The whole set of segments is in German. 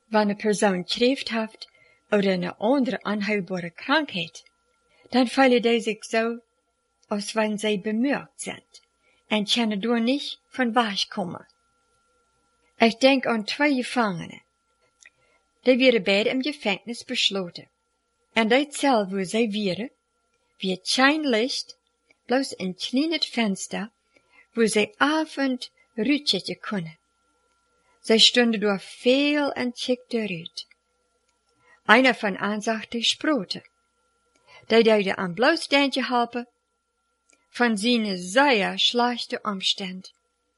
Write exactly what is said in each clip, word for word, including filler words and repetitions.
Wann eine Person Kräft hat oder eine andere anheilbare Krankheit, dann fühlen die sich so, als wenn sie bemerkt sind und können door nicht von wegkommen. Ich denk an zwei Gefangene. Die werden beide im Gefängnis besloten. En die Zell, wo sie waren, wird kein Licht, bloß ein kleines Fenster, wo sie auf und rutschen können. Sie stunden door viel en kickten uit. Einer von ihnen sagte Sprote. Die deuten am bloß deintje helpen von seine sehr schlechte Umstände.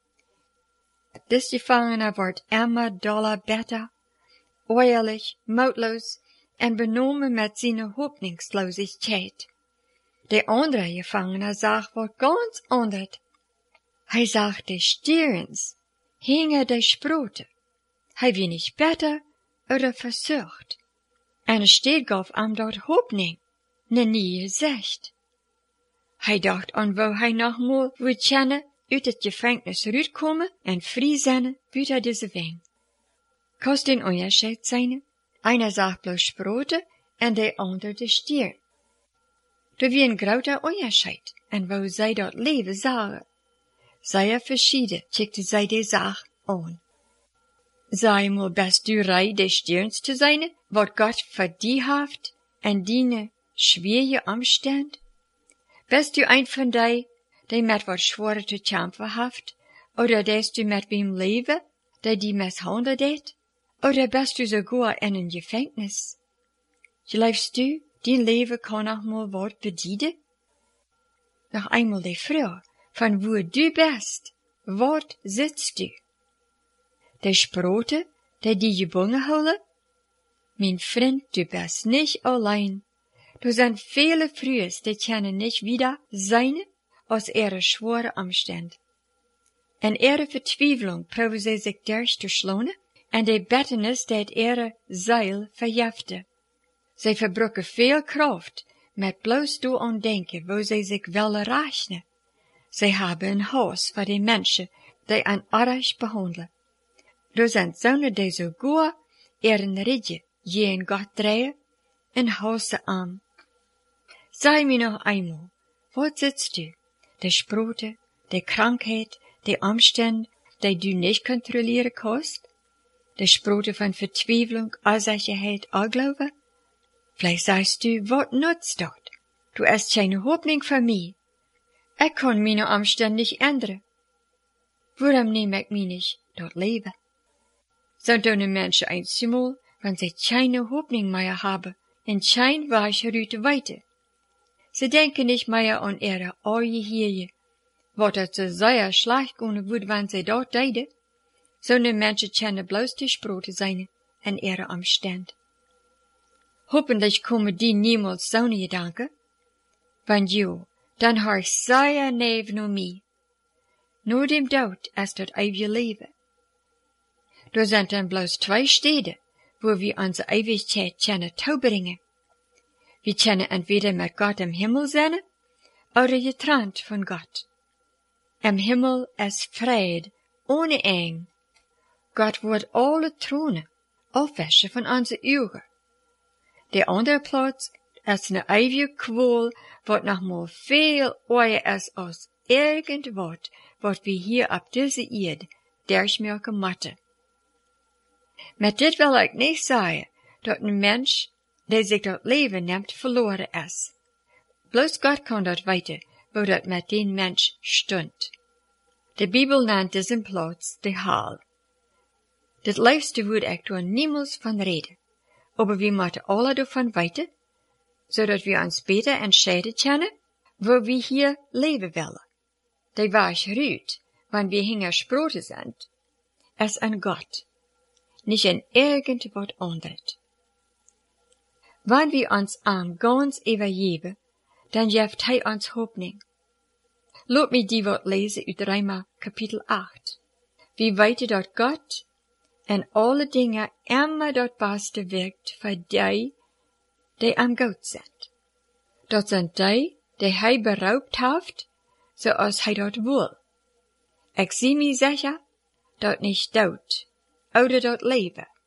Dis Gefangene wordt immer doller beter, oorlijk, moedloos en benomen met zijn hoopningslosigheid. De andere Gefangene zag wat ganz anders. Hij zag de stierens, hingen de Sprote. Hij wie niet beter oder versucht. En steed gaf hem dort hoopning, ne nieuwe zicht. Hij dacht aan wo hij nog mal would kennen uit het Gefängnis uitkomen en vrij zijn buiten deze weng. Kost den onderscheid zijn? Einer sagt bloß Sprote en de ander de stier. Du wie een groter onderscheid en wo zij dat leven zagen. Sehr verschieden kickte zij de zaak aan. Sei mal best du rei de stierns te zijn, wat Gott voor die heeft en die schwierige Umstand? Bist du ein von die, die met wat schwerer te kämpfen heeft, oder deest du met wem leven, die die mishandelt het, oder bist du sogar in een Gefängnis? Glaubst du, dein Leben kann noch mal wat bedienen? Noch einmal die Frage, von wo du bist, wat sitzt du? Die Sprote, die die gebunden holen? Mein Freund, du bist nicht allein. Du sind viele Frühes, die können nicht wieder sein, aus ihrer schwere Umstände. In ihrer Vertwiefelung proben sie sich durchzuschlagen, en die Bettenis deed ihre Seil verjefte. Sie verbrucken viel Kraft, met bloß du an denken, wo sie sich willen rechnen. Sie haben ein Haus für die Menschen, die an Arsch behandeln. Du sind zonen die sogar ihren Ridje, je in Gott drehen, en Hause an. Sei mir noch einmal, wo sitzt du? Die Sprote, die Krankheit, die Umstände, die du nicht kontrollieren kannst? Die Sprote von Vertwiefelung, Unsicherheit, Unglauben? Vielleicht sagst du, wat nutzt dat? Du hast keine Hoffnung für mich. Ich kann meine Umstände nicht ändern. Warum nehme ich mich nicht dort leben? Sind die Menschen einmal, wenn sie keine Hoffnung mehr haben, in kein weiche Rüte weiter? Sie denken nicht mehr an ihre eigene Hirje, wat het so sehr schlecht gehen würde, wenn sie dort deiden. So ne Menschen kennen bloß die Sprote sein en ihre Umstände. Hoffentlich kommen die niemals so ne Gedanken. Wenn jo, dann har ich sehr neben um mich. Nur dem Tod ist das ewige Leben. Da sind dann bloß zwei Städte, wo wir unsere Ewigkeit können taubringen. Wir können entweder mit Gott im Himmel sein, oder getrennt von Gott. Im Himmel ist Fried, ohne Eng. Gott wird alle Throne aufwäschen von unseren Augen. Der andere Platz ist eine ewige Qual, wat noch mal viel euer ist als irgendwas, wat wir hier auf dieser Erde durchmerken müssen. Mit dit will ich nicht sagen, dass ein Mensch, der sich das Leben nimmt, verloren ist. Bloß Gott kann dort weiter, wo das mit dem Mensch stund. Die Bibel nennt diesen Platz die Hall. Das leifste würde ich da niemals von reden, aber wir müssen alle davon weiter, so dass wir uns besser entscheiden können, wo wir hier leben wollen. Die Wahrheit ruht, wenn wir hinger Sprote sind, ist an Gott, nicht an irgendwas anderes. Wenn wir uns am ganz übergeben, dann gibt Hij uns Hoffnung. Laat mich die wat lesen uit Römer Kapitel acht. Wir weten dat Gott in alle Dinge immer dat Beste wirkt für die, die am Gott sind. Dat sind die, die Hij beraubt heeft, zoals Hij dat wil. Ich zie mich sicher, dat nicht dood, oder dat leven,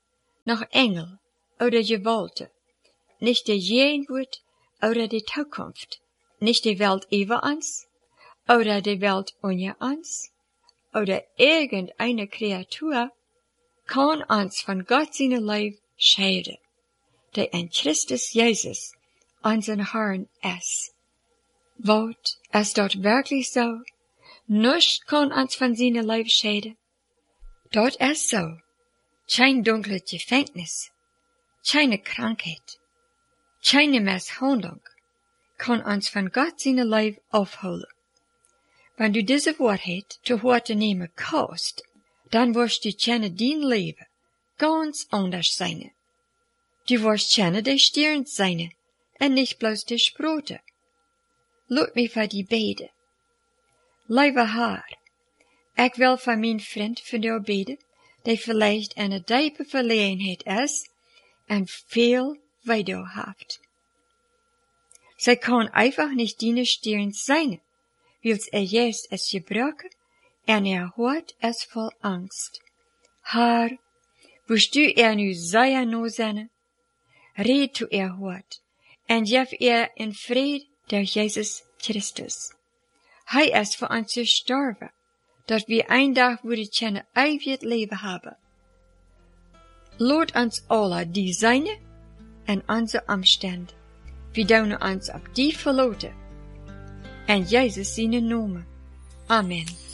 noch Engel oder Gewalten, nicht der Gegenwart oder die Zukunft, nicht die Welt über uns oder die Welt ohne uns oder irgendeine Kreatur kann uns von Gott seine Liebe scheiden, der in Christus Jesus unseren Herrn ist. Wort, ist dort wirklich so? Nichts kann uns von seiner Liebe scheiden. Dort ist so. Kein dunkle Gefängnis, keine Krankheit, keine Misshandlung kann uns von Gott seine Liebe aufholen. Wenn du diese Wahrheit zu Hause nehmen kannst, dann wirst du kennen dein Leben ganz anders sein. Du wirst kennen die Stirn sein und nicht bloß die Brote. Laat mich für die beten. Lieve Herr, ich will für mein Freund von dir beten, die vielleicht eine diepe Verlegenheit ist und viel Weidel hat. Sie kann einfach nicht deine Stirn sein, weil er jetzt es gebrochen und er hat es voll Angst. Herr, wirst du er nu sehr no sein? Red zu er hart und gib er in Fried durch Jesus Christus. Hij ist für uns gestorben, dass wir ein Tag würde können ewiges Leben haben. Laat uns alle die Seine und unsere Umstände, wir dürfen uns auf die verlassen. Und Jesus seine Namen. Amen.